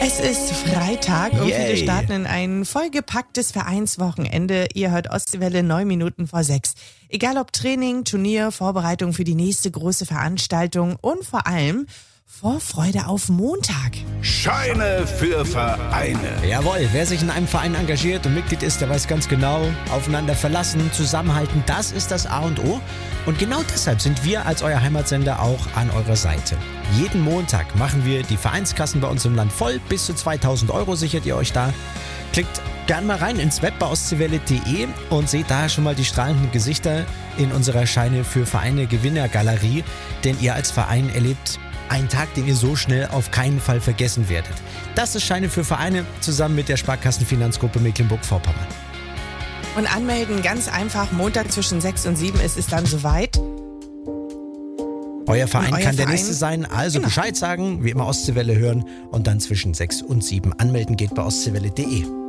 Es ist Freitag und Yay. viele starten in ein vollgepacktes Vereinswochenende. Ihr hört Ostseewelle 9 Minuten vor 6. Egal ob Training, Turnier, Vorbereitung für die nächste große Veranstaltung und vor allem Vorfreude auf Montag. Scheine für Vereine. Jawohl, wer sich in einem Verein engagiert und Mitglied ist, der weiß ganz genau, aufeinander verlassen, zusammenhalten, das ist das A und O. Und genau deshalb sind wir als euer Heimatsender auch an eurer Seite. Jeden Montag machen wir die Vereinskassen bei uns im Land voll. Bis zu 2.000 € sichert ihr euch da. Klickt gern mal rein ins Web bei ostseewelle.de und seht da schon mal die strahlenden Gesichter in unserer Scheine für Vereine Gewinnergalerie. Denn ihr als Verein erlebt einen Tag, den ihr so schnell auf keinen Fall vergessen werdet. Das ist Scheine für Vereine zusammen mit der Sparkassenfinanzgruppe Mecklenburg-Vorpommern. Und anmelden ganz einfach. Montag zwischen 6 und 7 ist es dann soweit. Euer Verein Und euer kann der Verein- nächste sein, also Genau. Bescheid sagen, wie immer Ostseewelle hören und dann zwischen 6 und 7 anmelden geht bei ostseewelle.de.